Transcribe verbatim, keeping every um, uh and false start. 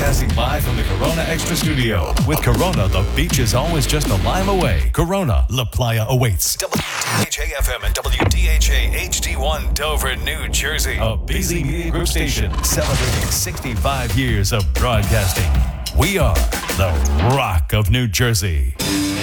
Broadcasting live from the Corona Extra Studio. With Corona, the beach is always just a mile away. Corona, La Playa awaits. W D H A F M and W D H A H D one Dover, New Jersey. A busy media group station celebrating sixty-five years of broadcasting. We are the Rock of New Jersey.